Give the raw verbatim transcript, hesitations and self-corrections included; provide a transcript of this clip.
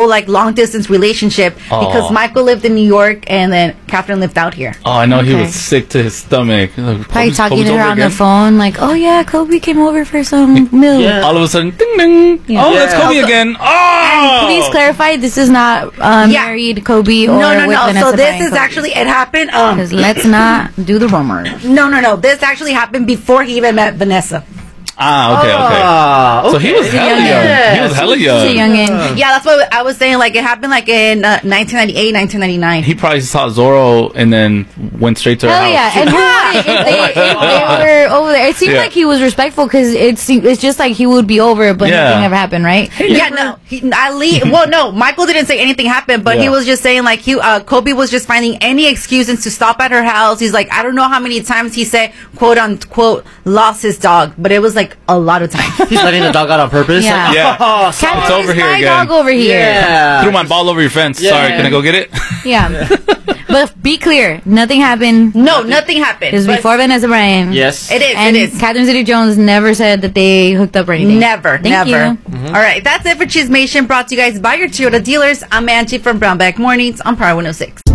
successful like long distance relationship because Aw. Michael lived in New York and then Catherine lived out here. Oh, I know he Okay. was sick to his stomach. Like, Probably Kobe's- talking Kobe's to her over on the again. phone, like, "Oh yeah, Kobe came over for some milk." Yeah. All of a sudden, ding ding. Yeah. Oh, that's Yeah. Kobe again. Oh, Please clarify, this is not uh, Yeah. married Kobe or No, no, with no. Vanessa So this Bryant is Kobe. actually it happened. Um, Because let's not do the rumors. no, no, no. This actually happened before he even met Vanessa. Ah, okay, okay. Ah, okay. So he was hella young. young. He was hella young. He's a youngin. Yeah, that's what I was saying. Like it happened like in uh, nineteen ninety-eight, nineteen ninety-nine. He probably saw Zorro and then went straight to her Hell house. yeah, and who wouldn't if they, if they were over there? It seemed Yeah. like he was respectful because it seemed, it's just like he would be over, but Yeah. nothing ever happened, right? Yeah, no. He, at least, well, no. Michael didn't say anything happened, but he Yeah. was just saying like he, uh, Kobe was just finding any excuses to stop at her house. He's like, I don't know how many times he said, quote unquote, lost his dog, but it was like a lot of times. He's letting the dog out on purpose. Yeah. Like, Yeah. oh, sorry. Catherine, It's over it's here my again. dog over here. Yeah. Threw my ball over your fence. Yeah. Sorry, can I go get it? Yeah. But be clear, nothing happened. No, nothing happened. It was But before Vanessa Bryant. Yes. It is. And it is. Catherine Zeta-Jones never said that they hooked up or anything. Never, Thank never. you. All right, that's it for Chismation, brought to you guys by your Toyota dealers. I'm Angie from Brownback Mornings on Power one oh six.